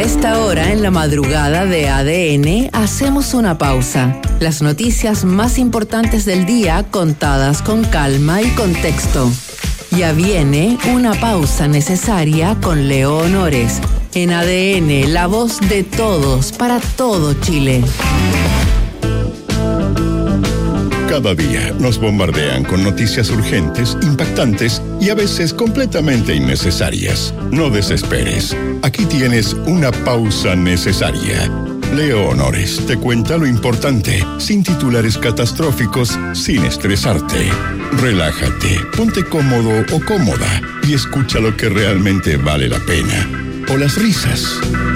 esta hora, en la madrugada de ADN, hacemos una pausa. Las noticias más importantes del día contadas con calma y contexto. Ya viene una pausa necesaria con Leo Honores. En ADN, la voz de todos para todo Chile. Cada día nos bombardean con noticias urgentes, impactantes y a veces completamente innecesarias. No desesperes. Aquí tienes una pausa necesaria. Leo Honores te cuenta lo importante, sin titulares catastróficos, sin estresarte. Relájate, ponte cómodo o cómoda y escucha lo que realmente vale la pena. O las risas.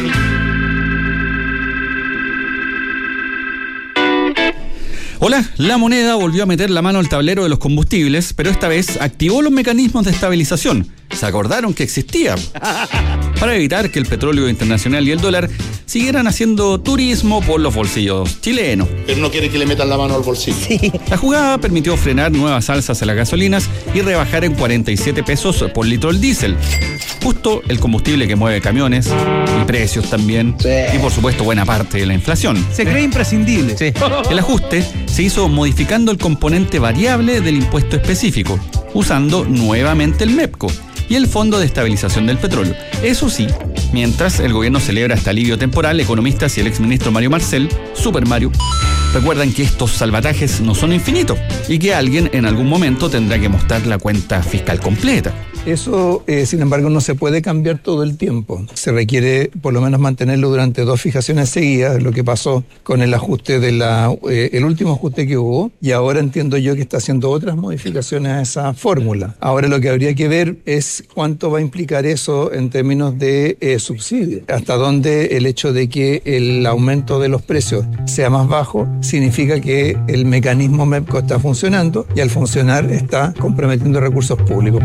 Hola, La Moneda volvió a meter la mano al tablero de los combustibles, pero esta vez activó los mecanismos de estabilización. Se acordaron que existía. Para evitar que el petróleo internacional y el dólar siguieran haciendo turismo por los bolsillos chilenos. Pero no quiere que le metan la mano al bolsillo. Sí. La jugada permitió frenar nuevas alzas a las gasolinas y rebajar en 47 pesos por litro el diésel. Justo el combustible que mueve camiones y precios también. Sí. Y por supuesto buena parte de la inflación. Se cree imprescindible. Sí. El ajuste se hizo modificando el componente variable del impuesto específico, usando nuevamente el MEPCO y el Fondo de Estabilización del Petróleo. Eso sí, mientras el gobierno celebra este alivio temporal, economistas y el exministro Mario Marcel, Super Mario, recuerdan que estos salvatajes no son infinitos y que alguien en algún momento tendrá que mostrar la cuenta fiscal completa. Eso, sin embargo, no se puede cambiar todo el tiempo. Se requiere por lo menos mantenerlo durante 2 fijaciones seguidas, lo que pasó con el ajuste el último ajuste que hubo, y ahora entiendo yo que está haciendo otras modificaciones a esa fórmula. Ahora lo que habría que ver es cuánto va a implicar eso en términos de subsidios. Hasta dónde el hecho de que el aumento de los precios sea más bajo significa que el mecanismo MEPCO está funcionando y al funcionar está comprometiendo recursos públicos.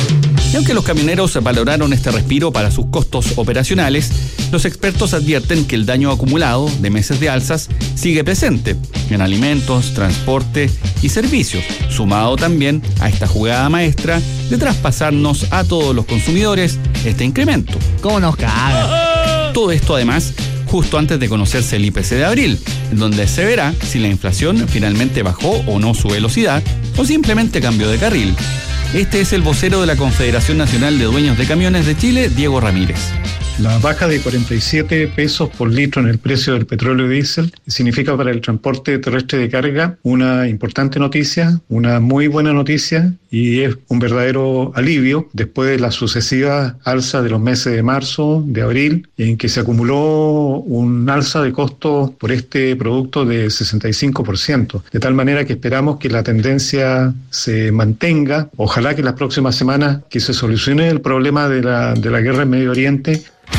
Y aunque los camioneros valoraron este respiro para sus costos operacionales, los expertos advierten que el daño acumulado de meses de alzas sigue presente en alimentos, transporte y servicios, sumado también a esta jugada maestra de traspasarnos a todos los consumidores este incremento. ¿Cómo nos cagan? Todo esto además justo antes de conocerse el IPC de abril, en donde se verá si la inflación finalmente bajó o no su velocidad o simplemente cambió de carril. Este es el vocero de la Confederación Nacional de Dueños de Camiones de Chile, Diego Ramírez. La baja de 47 pesos por litro en el precio del petróleo y diésel significa para el transporte terrestre de carga una importante noticia, una muy buena noticia, y es un verdadero alivio después de la sucesiva alza de los meses de marzo, de abril, en que se acumuló un alza de costos por este producto de 65%. De tal manera que esperamos que la tendencia se mantenga. Ojalá que las próximas semanas que se solucione el problema de la guerra en Medio Oriente.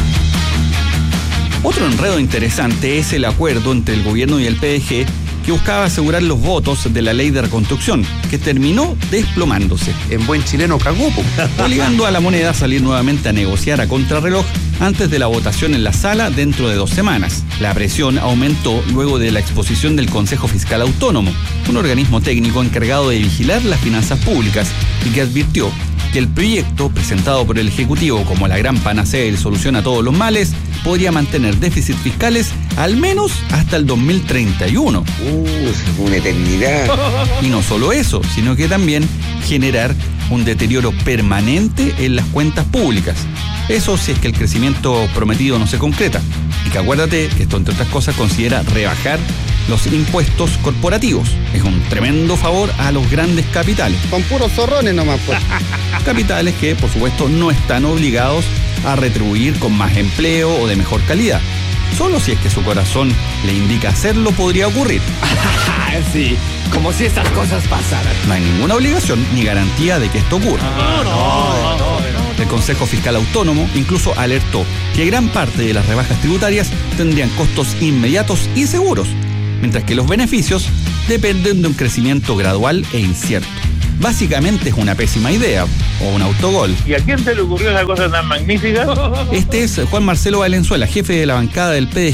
Otro enredo interesante es el acuerdo entre el gobierno y el PDG que buscaba asegurar los votos de la ley de reconstrucción, que terminó desplomándose. En buen chileno cagó, obligando a La Moneda a salir nuevamente a negociar a contrarreloj antes de la votación en la sala dentro de 2 semanas. La presión aumentó luego de la exposición del Consejo Fiscal Autónomo, un organismo técnico encargado de vigilar las finanzas públicas y que advirtió que el proyecto, presentado por el Ejecutivo como la gran panacea y solución a todos los males, podría mantener déficits fiscales al menos hasta el 2031. Una eternidad. Y no solo eso, sino que también generar un deterioro permanente en las cuentas públicas. Eso si es que el crecimiento prometido no se concreta. Y que acuérdate que esto, entre otras cosas, considera rebajar los impuestos corporativos. Es un tremendo favor a los grandes capitales. Con puros zorrones nomás, pues. Capitales que, por supuesto, no están obligados a retribuir con más empleo o de mejor calidad. Solo si es que su corazón le indica hacerlo podría ocurrir. Sí, como si estas cosas pasaran. No hay ninguna obligación ni garantía de que esto ocurra. No. El Consejo Fiscal Autónomo incluso alertó que gran parte de las rebajas tributarias tendrían costos inmediatos y seguros, mientras que los beneficios dependen de un crecimiento gradual e incierto. Básicamente es una pésima idea, o un autogol. ¿Y a quién se le ocurrió esa cosa tan magnífica? Este es Juan Marcelo Valenzuela, jefe de la bancada del PDG.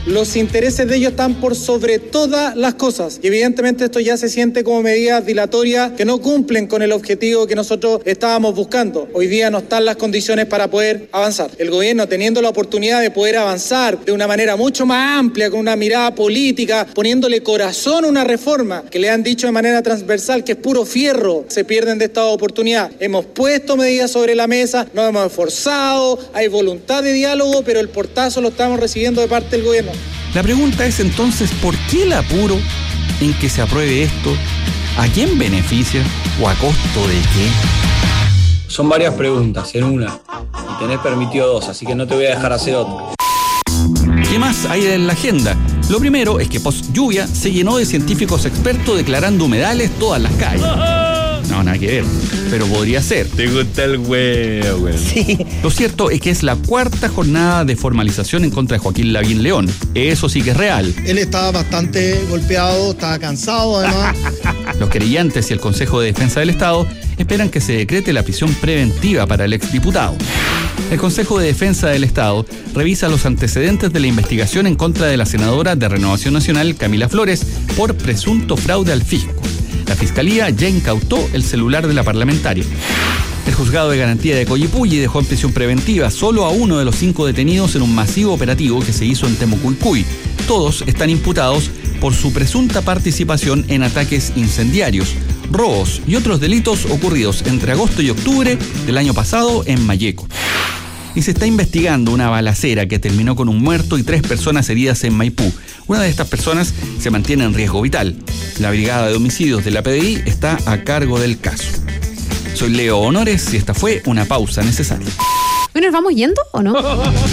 Los intereses de ellos están por sobre todas las cosas. Y evidentemente esto ya se siente como medidas dilatorias que no cumplen con el objetivo que nosotros estábamos buscando. Hoy día no están las condiciones para poder avanzar. El gobierno, teniendo la oportunidad de poder avanzar de una manera mucho más amplia, con una mirada política, poniéndole corazón a una reforma que le han dicho de manera transversal que es puro fierro, se pierden de esta oportunidad. Hemos puesto medidas sobre la mesa, nos hemos esforzado, hay voluntad de diálogo, pero el portazo lo estamos recibiendo de parte del gobierno. La pregunta es entonces, ¿por qué el apuro en que se apruebe esto? ¿A quién beneficia o a costo de qué? Son varias preguntas en una, y tenés permitido 2, así que no te voy a dejar hacer otra. ¿Qué más hay en la agenda? Lo primero es que post lluvia se llenó de científicos expertos declarando humedales todas las calles. No, nada que ver, pero podría ser. Te gusta el huevo, güey. Sí. Lo cierto es que es la 4ª jornada de formalización en contra de Joaquín Lavín León. Eso sí que es real. Él estaba bastante golpeado, estaba cansado además. Los querellantes y el Consejo de Defensa del Estado esperan que se decrete la prisión preventiva para el exdiputado. El Consejo de Defensa del Estado revisa los antecedentes de la investigación en contra de la senadora de Renovación Nacional, Camila Flores, por presunto fraude al fisco. La Fiscalía ya incautó el celular de la parlamentaria. El juzgado de garantía de Coyipulli dejó en prisión preventiva solo a uno de los 5 detenidos en un masivo operativo que se hizo en Temucuicui. Todos están imputados por su presunta participación en ataques incendiarios, robos y otros delitos ocurridos entre agosto y octubre del año pasado en Malleco. Y se está investigando una balacera que terminó con un muerto y 3 personas heridas en Maipú. Una de estas personas se mantiene en riesgo vital. La Brigada de Homicidios de la PDI está a cargo del caso. Soy Leo Honores y esta fue una pausa necesaria. Bueno, ¿nos vamos yendo o no?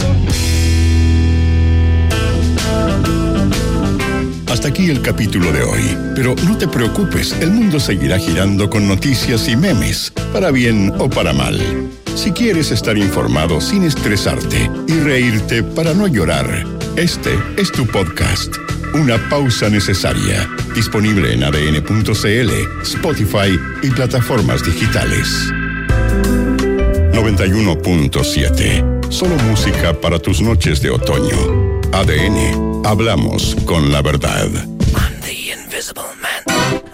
Hasta aquí el capítulo de hoy. Pero no te preocupes, el mundo seguirá girando con noticias y memes, para bien o para mal. Si quieres estar informado sin estresarte y reírte para no llorar, este es tu podcast. Una pausa necesaria. Disponible en adn.cl, Spotify y plataformas digitales. 91.7. Solo música para tus noches de otoño. ADN. Hablamos con la verdad. I'm the invisible man.